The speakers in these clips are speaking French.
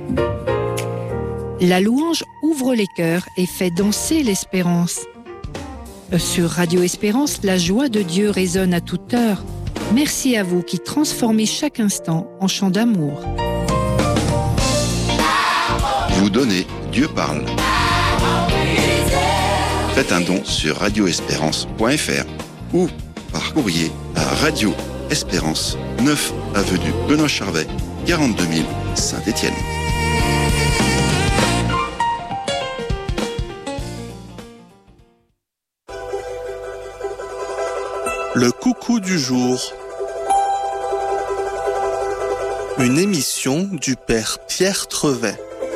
La louange ouvre les cœurs et fait danser l'espérance. Sur Radio Espérance, la joie de Dieu résonne à toute heure. Merci à vous qui transformez chaque instant en chant d'amour. Vous donnez, Dieu parle. Faites un don sur radioespérance.fr ou par courrier à Radio Espérance, 9 avenue Benoît Charvet, 42 000 Saint-Étienne. Le coucou du jour. Une émission du Père Pierre Trevet.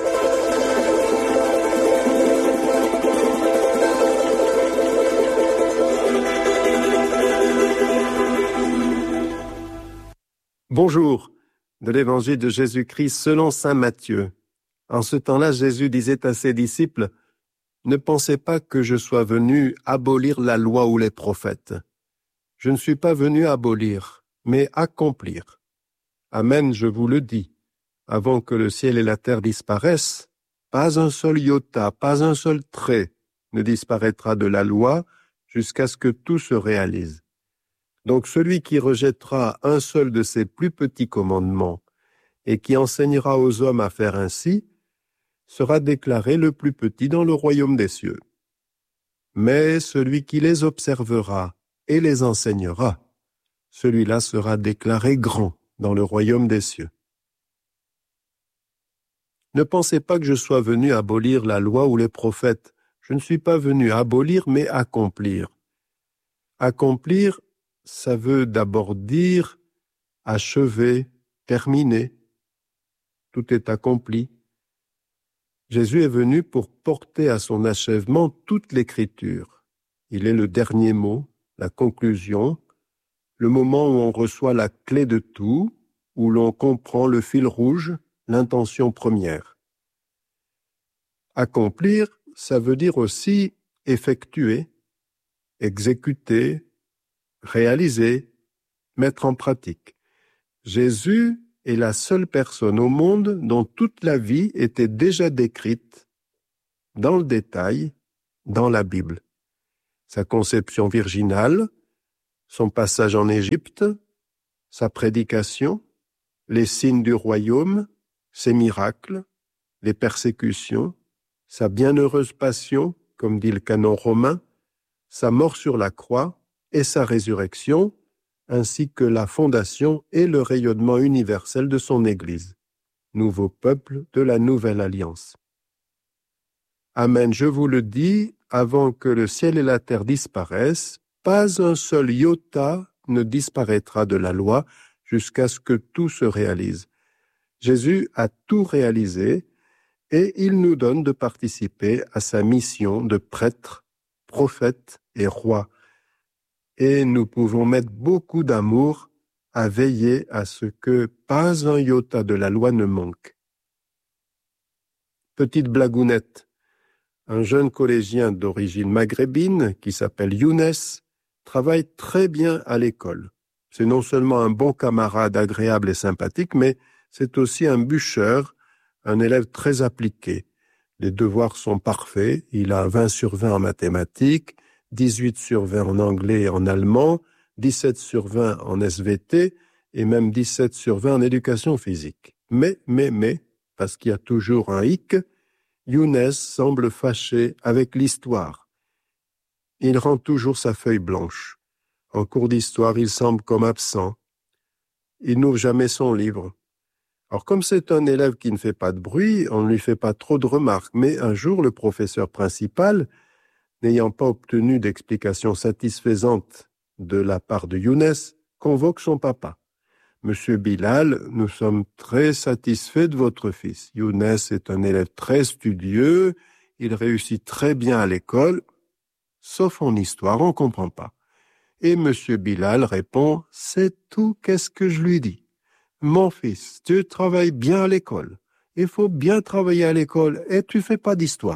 Bonjour, de l'Évangile de Jésus-Christ selon saint Matthieu. En ce temps-là, Jésus disait à ses disciples, « Ne pensez pas que je sois venu abolir la loi ou les prophètes. Je ne suis pas venu abolir, mais accomplir. Amen, je vous le dis, avant que le ciel et la terre disparaissent, pas un seul iota, pas un seul trait ne disparaîtra de la loi jusqu'à ce que tout se réalise. Donc celui qui rejettera un seul de ces plus petits commandements et qui enseignera aux hommes à faire ainsi, sera déclaré le plus petit dans le royaume des cieux. Mais celui qui les observera et les enseignera, celui-là sera déclaré grand dans le royaume des cieux. Ne pensez pas que je sois venu abolir la loi ou les prophètes. Je ne suis pas venu abolir, mais accomplir. Accomplir, ça veut d'abord dire achever, terminer. Tout est accompli. Jésus est venu pour porter à son achèvement toute l'Écriture. Il est le dernier mot, la conclusion, le moment où on reçoit la clé de tout, où l'on comprend le fil rouge, l'intention première. Accomplir, ça veut dire aussi effectuer, exécuter, réaliser, mettre en pratique. Jésus est la seule personne au monde dont toute la vie était déjà décrite dans le détail dans la Bible. Sa conception virginale, son passage en Égypte, sa prédication, les signes du royaume, ses miracles, les persécutions, sa bienheureuse passion, comme dit le canon romain, sa mort sur la croix et sa résurrection, ainsi que la fondation et le rayonnement universel de son Église, nouveau peuple de la nouvelle alliance. Amen, je vous le dis, avant que le ciel et la terre disparaissent, pas un seul iota ne disparaîtra de la loi jusqu'à ce que tout se réalise. Jésus a tout réalisé et il nous donne de participer à sa mission de prêtre, prophète et roi. Et nous pouvons mettre beaucoup d'amour à veiller à ce que pas un iota de la loi ne manque. Petite blagounette. Un jeune collégien d'origine maghrébine, qui s'appelle Younes, travaille très bien à l'école. C'est non seulement un bon camarade agréable et sympathique, mais c'est aussi un bûcheur, un élève très appliqué. Les devoirs sont parfaits, il a 20 sur 20 en mathématiques, 18 sur 20 en anglais et en allemand, 17 sur 20 en SVT et même 17 sur 20 en éducation physique. Mais, parce qu'il y a toujours un hic, Younes semble fâché avec l'histoire. Il rend toujours sa feuille blanche. En cours d'histoire, il semble comme absent. Il n'ouvre jamais son livre. Alors, comme c'est un élève qui ne fait pas de bruit, on ne lui fait pas trop de remarques. Mais un jour, le professeur principal, n'ayant pas obtenu d'explication satisfaisante de la part de Younes, convoque son papa. « Monsieur Bilal, nous sommes très satisfaits de votre fils. Younes est un élève très studieux, il réussit très bien à l'école, sauf en histoire, on ne comprend pas. » Et Monsieur Bilal répond « C'est tout, qu'est-ce que je lui dis? Mon fils, tu travailles bien à l'école. Il faut bien travailler à l'école et tu fais pas d'histoire. »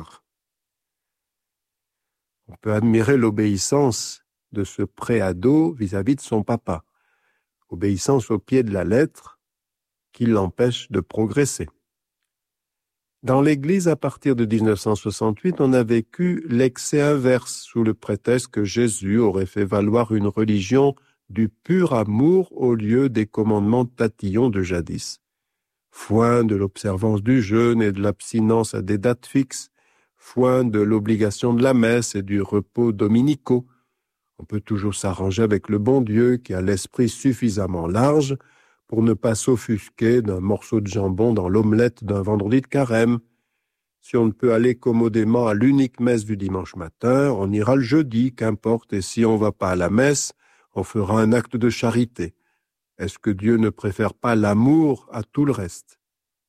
On peut admirer l'obéissance de ce pré-ado vis-à-vis de son papa. Obéissance au pied de la lettre qui l'empêche de progresser. Dans l'Église, à partir de 1968, on a vécu l'excès inverse sous le prétexte que Jésus aurait fait valoir une religion du pur amour au lieu des commandements tatillons de jadis. Foin de l'observance du jeûne et de l'abstinence à des dates fixes, foin de l'obligation de la messe et du repos dominicaux. On peut toujours s'arranger avec le bon Dieu qui a l'esprit suffisamment large pour ne pas s'offusquer d'un morceau de jambon dans l'omelette d'un vendredi de carême. Si on ne peut aller commodément à l'unique messe du dimanche matin, on ira le jeudi, qu'importe, et si on ne va pas à la messe, on fera un acte de charité. Est-ce que Dieu ne préfère pas l'amour à tout le reste?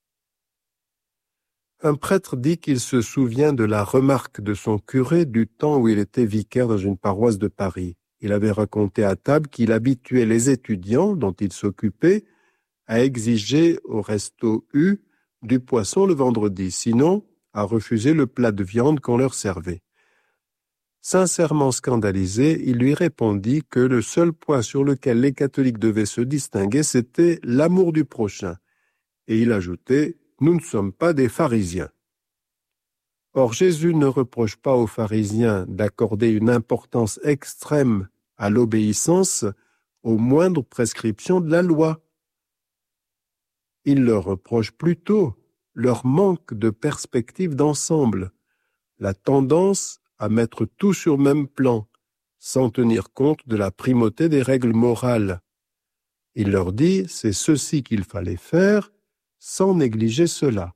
Un prêtre dit qu'il se souvient de la remarque de son curé du temps où il était vicaire dans une paroisse de Paris. Il avait raconté à table qu'il habituait les étudiants dont il s'occupait à exiger au resto U du poisson le vendredi, sinon à refuser le plat de viande qu'on leur servait. Sincèrement scandalisé, il lui répondit que le seul point sur lequel les catholiques devaient se distinguer, c'était l'amour du prochain. Et il ajoutait « Nous ne sommes pas des pharisiens ». Or, Jésus ne reproche pas aux pharisiens d'accorder une importance extrême à l'obéissance aux moindres prescriptions de la loi. Il leur reproche plutôt leur manque de perspective d'ensemble, la tendance à mettre tout sur le même plan, sans tenir compte de la primauté des règles morales. Il leur dit, c'est ceci qu'il fallait faire, sans négliger cela.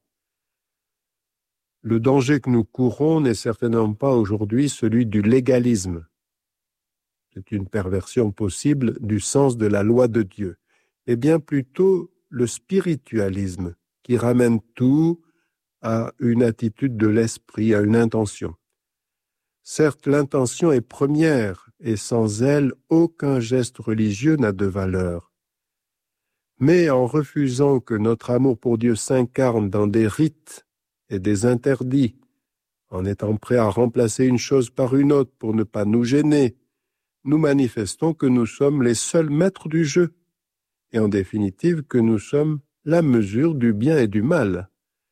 Le danger que nous courons n'est certainement pas aujourd'hui celui du légalisme. C'est une perversion possible du sens de la loi de Dieu, et bien plutôt le spiritualisme, qui ramène tout à une attitude de l'esprit, à une intention. Certes, l'intention est première, et sans elle, aucun geste religieux n'a de valeur. Mais en refusant que notre amour pour Dieu s'incarne dans des rites et des interdits, en étant prêt à remplacer une chose par une autre pour ne pas nous gêner, nous manifestons que nous sommes les seuls maîtres du jeu, et en définitive que nous sommes la mesure du bien et du mal.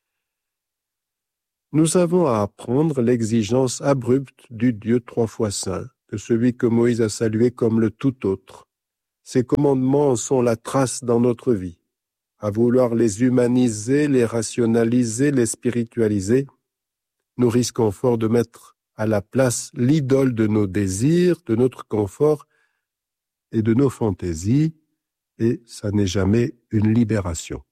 Nous avons à apprendre l'exigence abrupte du Dieu trois fois saint, de celui que Moïse a salué comme le tout autre. Ces commandements sont la trace dans notre vie. À vouloir les humaniser, les rationaliser, les spiritualiser, nous risquons fort de mettre à la place l'idole de nos désirs, de notre confort et de nos fantaisies, et ça n'est jamais une libération.